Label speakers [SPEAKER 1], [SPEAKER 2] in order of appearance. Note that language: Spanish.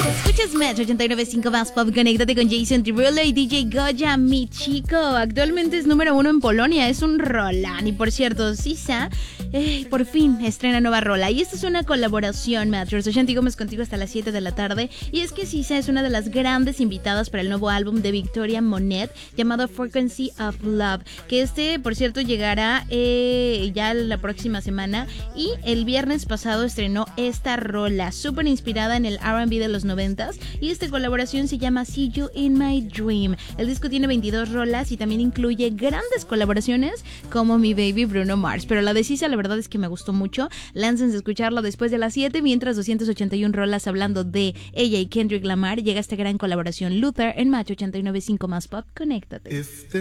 [SPEAKER 1] Escuchas Metro 89.5 más pop. Conéctate con Jason Derulo y DJ Goya, mi chico. Actualmente es número 1 en Polonia. Es un rolán. Y por cierto, Sisa por fin estrena nueva rola. Y esta es una colaboración, Metro. Soy Shanti Gómez contigo hasta las 7 de la tarde. Y es que Sisa es una de las grandes invitadas para el nuevo álbum de Victoria Monet llamado Frequency of Love. Que por cierto, llegará ya la próxima semana. Y el viernes pasado estrenó esta rola, súper inspirada en el R&B de los 90s, y esta colaboración se llama See You in My Dream. El disco tiene 22 rolas y también incluye grandes colaboraciones como Mi Baby Bruno Mars, pero la de Sisa la verdad es que me gustó mucho. Láncense a escucharlo después de las 7, mientras 281 rolas hablando de ella y Kendrick Lamar. Llega esta gran colaboración Luther en Match 89.5 más pop. Conéctate.